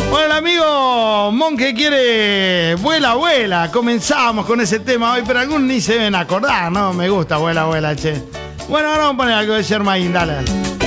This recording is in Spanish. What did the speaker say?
Bueno, el amigo Monje quiere Vuela, vuela. Comenzamos con ese tema hoy, pero algunos ni se deben acordar, ¿no? Me gusta Vuela, vuela, che. Bueno, ahora vamos a poner algo de Shermain, dale.